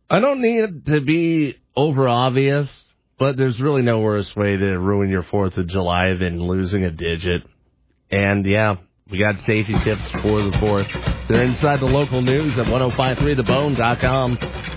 I don't need it to be over obvious, but there's really no worse way to ruin your 4th of July than losing a digit. And, yeah, we got safety tips for the 4th. They're inside the local news at 1053thebone.com.